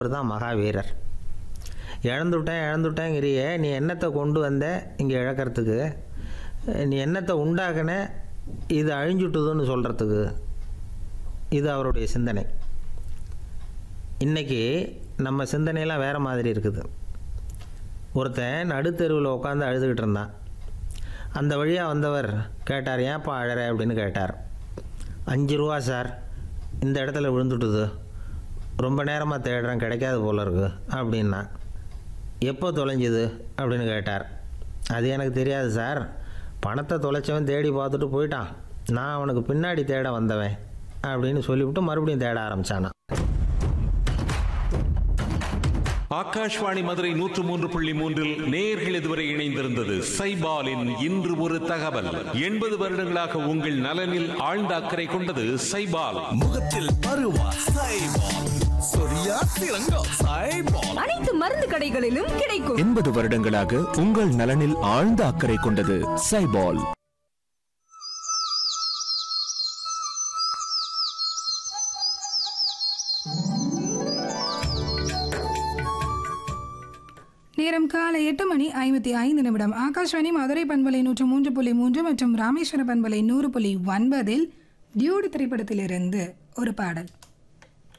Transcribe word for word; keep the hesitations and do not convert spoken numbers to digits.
தான் மகாவீரர். இழந்துட்டேன் இழந்துட்டேங்கிறியே, நீ என்னத்தை கொண்டு வந்த இங்கே இழக்கிறதுக்கு? நீ என்னத்தை உண்டாக்குன இது அழிஞ்சுட்டுதுன்னு சொல்கிறதுக்கு? இது அவருடைய சிந்தனை. இன்றைக்கி நம்ம சிந்தனையெல்லாம் வேறு மாதிரி இருக்குது. ஒருத்தன் நடுத்தெருவில் உட்காந்து அழுதுகிட்டு இருந்தான். அந்த வழியாக வந்தவர் கேட்டார், ஏன்ப்பா அழற அப்படின்னு கேட்டார். அஞ்சு ரூபா சார், இந்த இடத்துல விழுந்துட்டுது, ரொம்ப நேரமாக தேடுறேன், கிடைக்காது போல இருக்கு அப்படின்னா. எப்போ தொலைஞ்சுது அப்படின்னு கேட்டார். அது எனக்கு தெரியாது சார், பணத்தை தொலைச்சவன் தேடி பார்த்துட்டு போயிட்டான், நான் அவனுக்கு பின்னாடி தேட வந்தவன் அப்படின்னு சொல்லிவிட்டு மறுபடியும் தேட ஆரம்பித்தானா. ஆகாஷ்வாணி மதுரை நூற்று மூன்று புள்ளி மூன்றில் நேயர்கள் இதுவரை இணைந்திருந்தது சைபாலின் இன்று ஒரு தகவல். எண்பது வருடங்களாக உங்கள் நலனில் ஆழ்ந்த அக்கறை கொண்டது சைபால். முகத்தில் பருவா சைபால், சொரியா சிறங்கா சைபால், அனைத்து மருந்து கடைகளிலும் கிடைக்கும். எண்பது வருடங்களாக உங்கள் நலனில் ஆழ்ந்த அக்கறை கொண்டது சைபால். நேரம் காலை எட்டு மணி ஐம்பத்தி ஐந்து நிமிடம். ஆகாஷ்வாணி மதுரை பண்பலை நூற்று மூன்று புள்ளி மூன்று மற்றும் ராமேஸ்வர பண்பலை நூறு புள்ளி ஒன்பதில் டியூடு திரைப்படத்திலிருந்து ஒரு பாடல்.